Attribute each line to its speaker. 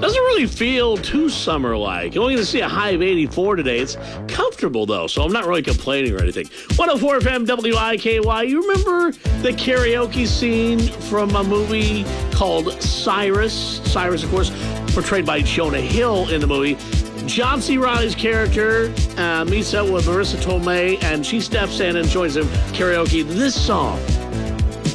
Speaker 1: Doesn't really feel too summer-like. You're only going to see a high of 84 today. It's comfortable, though, so I'm not really complaining or anything. 104 FM WIKY. You remember the karaoke scene from a movie called Cyrus? Cyrus, of course, portrayed by Jonah Hill in the movie. John C. Reilly's character meets up with Marissa Tomei, and she steps in and joins him karaoke this song.